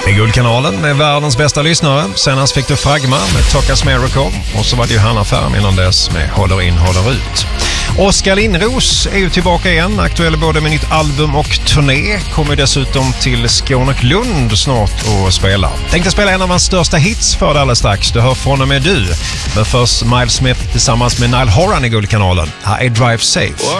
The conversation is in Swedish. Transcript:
I Guldkanalen med världens bästa lyssnare. Senast fick du Fragma med Tocca's Miracle. Och så var det ju Hanna Färm innan dess med Håller in, håller ut. Oskar Lindros är ju tillbaka igen. Aktuell både med nytt album och turné. Kommer dessutom till Skåne och Lund snart och spela. Tänkte spela en av hans största hits för det alldeles strax. Du hör Från och med du. Men först Miles Smith tillsammans med Niall Horan i Guldkanalen. Här är Drive Safe.